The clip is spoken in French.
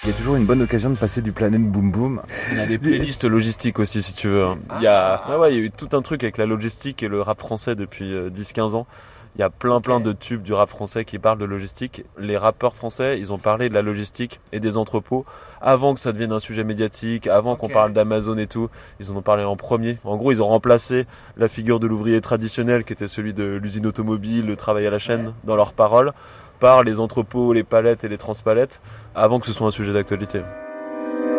Il y a toujours une bonne occasion de passer du Planète Boom Boom. On a des playlists logistiques aussi, si tu veux. Il y a eu tout un truc avec la logistique et le rap français depuis 10-15 ans. Il y a plein de tubes du rap français qui parlent de logistique. Les rappeurs français, ils ont parlé de la logistique et des entrepôts avant que ça devienne un sujet médiatique, avant qu'on parle d'Amazon et tout. Ils en ont parlé en premier. En gros, ils ont remplacé la figure de l'ouvrier traditionnel qui était celui de l'usine automobile, le travail à la chaîne dans leurs paroles, par les entrepôts, les palettes et les transpalettes avant que ce soit un sujet d'actualité.